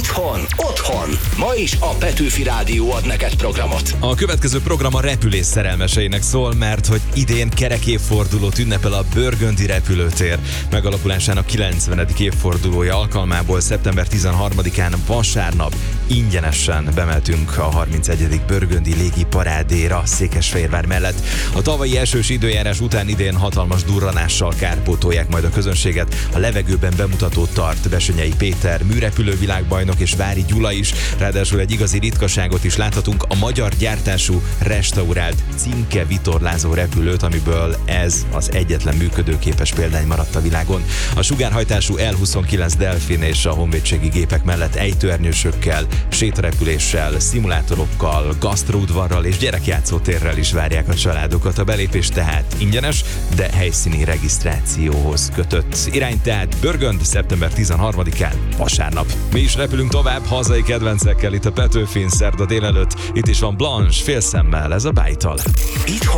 Otthon. Ma is a Petőfi Rádió ad neked programot. A következő program a repülés szerelmeseinek szól, mert hogy idén kerek évfordulót ünnepel a Burgundy repülőtér. Megalakulásának 90. évfordulója alkalmából szeptember 13-án vasárnap ingyenesen bemeltünk a 31. Burgundy légi parádéra Székesfehérvár mellett. A tavalyi esős időjárás után idén hatalmas durranással kárpótolják majd a közönséget. A levegőben bemutatót tart Bessenyei Péter, műrepülő világbajnok és Vári Gyula is. Ráadásul egy igazi ritkaságot is láthatunk, a magyar gyártású restaurált Cinque vitorlázó repülőt, amiből ez az egyetlen működőképes példány maradt a világon. A sugárhajtású L-29 Delfin és a honvédségi gépek mellett ejtőernyősökkel, sétarepüléssel, szimulátorokkal, gasztróudvarral és gyerekjátszótérrel is várják a családokat. A belépés tehát ingyenes, de helyszíni regisztrációhoz kötött. Irány tehát Burgund szeptember 13-án vasárnap. Mi is repülünk tovább hazai kedvencekkel itt a Petőfin szerda délelőtt. Itt is van Blanche félszemmel, ez a Bájtal.